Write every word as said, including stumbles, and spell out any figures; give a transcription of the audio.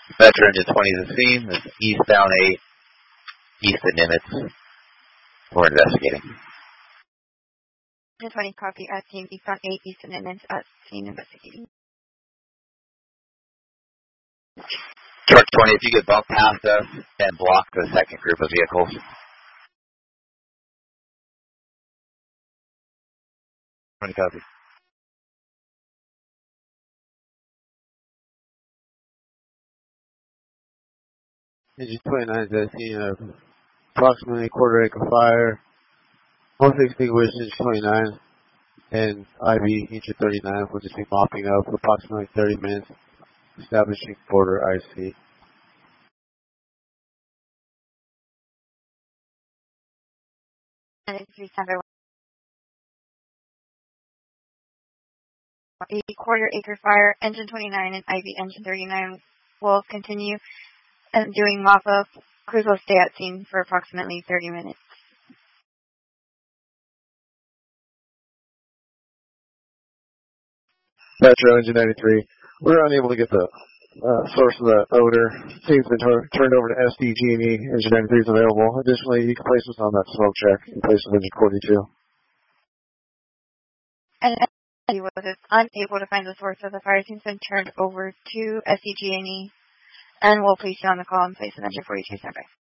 Metro Engine twenty to the scene. This is eastbound eight, east of Nimitz. We're investigating. Engine twenty, copy at scene, eastbound eight, east of Nimitz, at scene investigating. Truck twenty, if you could bump past us and block the second group of vehicles. twenty copy. Engine twenty-nine is at scene of approximately quarter acre fire. Both extinguished engine twenty-nine and I V engine thirty-nine will just be mopping up for approximately thirty minutes, establishing border I C. And it's a quarter acre fire. Engine twenty-nine and I V engine thirty-nine will continue and doing mop up. Crews will stay at scene for approximately thirty minutes. Metro Engine ninety-three. We're unable to get the uh, source of the odor. Team's been tur- turned over to S D G and E. Engine ninety-three is available. Additionally, you can place us on that smoke check in place of Engine forty-two. And he was unable to find the source of the fire. Team's been turned over to S D G and E, and we'll place you on the call in place of Engine forty-two standby.